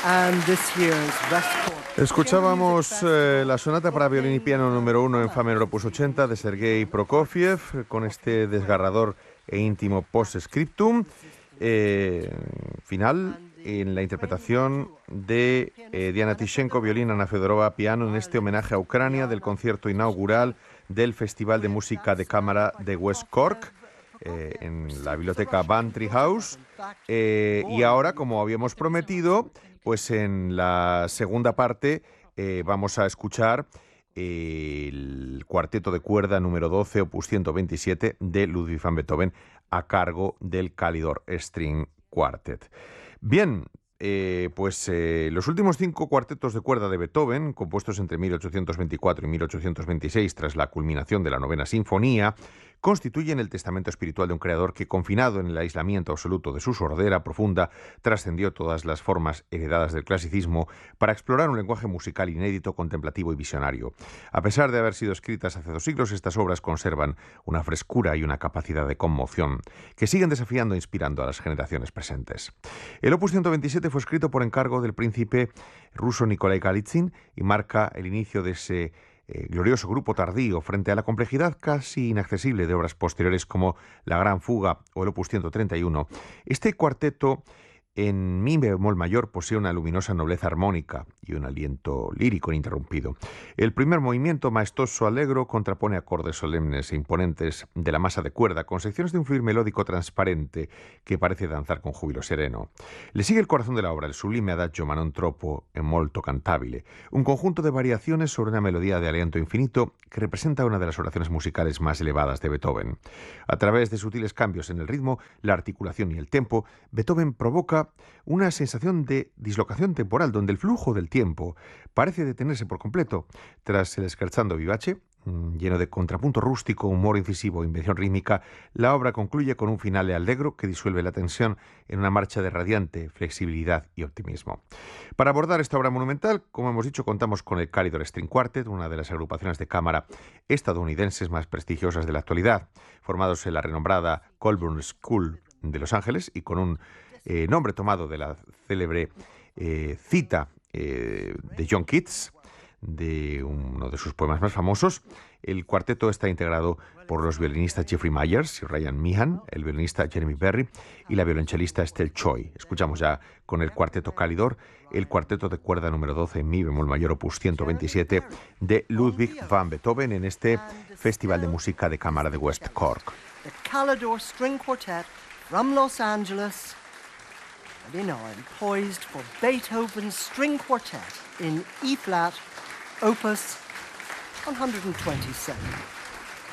Escuchábamos la sonata para violín y piano número 1 en Fa menor opus 80 de Sergei Prokofiev, con este desgarrador e íntimo post-scriptum final en la interpretación de Diana Tishenko, violín, Ana Fedorova, piano, en este homenaje a Ucrania del concierto inaugural del Festival de Música de Cámara de West Cork, en la biblioteca Bantry House. Y ahora, como habíamos prometido, pues en la segunda parte vamos a escuchar el cuarteto de cuerda número 12, opus 127 de Ludwig van Beethoven, a cargo del Kalidor String Quartet. Bien, los últimos 5 cuartetos de cuerda de Beethoven, compuestos entre 1824 y 1826, tras la culminación de la novena sinfonía, constituyen el testamento espiritual de un creador que, confinado en el aislamiento absoluto de su sordera profunda, trascendió todas las formas heredadas del clasicismo para explorar un lenguaje musical inédito, contemplativo y visionario. A pesar de haber sido escritas hace 2 siglos, estas obras conservan una frescura y una capacidad de conmoción que siguen desafiando e inspirando a las generaciones presentes. El opus 127 fue escrito por encargo del príncipe ruso Nikolai Golitsyn y marca el inicio de ese glorioso grupo tardío frente a la complejidad casi inaccesible de obras posteriores como La Gran Fuga o el opus 131. Este cuarteto en mi bemol mayor posee una luminosa nobleza armónica y un aliento lírico ininterrumpido. El primer movimiento, maestoso, alegro, contrapone acordes solemnes e imponentes de la masa de cuerda con secciones de un fluir melódico transparente que parece danzar con júbilo sereno. Le sigue el corazón de la obra, el sublime adagio ma non troppo e molto cantabile, un conjunto de variaciones sobre una melodía de aliento infinito que representa una de las oraciones musicales más elevadas de Beethoven. A través de sutiles cambios en el ritmo, la articulación y el tempo, Beethoven provoca una sensación de dislocación temporal donde el flujo del tiempo parece detenerse por completo. Tras el scherzando vivace, lleno de contrapunto rústico, humor incisivo e invención rítmica, la obra concluye con un finale allegro que disuelve la tensión en una marcha de radiante flexibilidad y optimismo. Para abordar esta obra monumental, como hemos dicho, contamos con el Kalidor String Quartet, una de las agrupaciones de cámara estadounidenses más prestigiosas de la actualidad, formados en la renombrada Colburn School de Los Ángeles y con un nombre tomado de la célebre cita de John Keats, de uno de sus poemas más famosos. El cuarteto está integrado por los violinistas Jeffrey Myers y Ryan Meehan, el violinista Jeremy Berry y la violonchelista Estelle Choi. Escuchamos ya con el cuarteto Kalidor, el cuarteto de cuerda número 12 en mi bemol mayor opus 127 de Ludwig van Beethoven en este Festival de Música de Cámara de West Cork. The Kalidor String Quartet from Los Angeles, ready now and poised for Beethoven's String Quartet in E-flat, opus 127.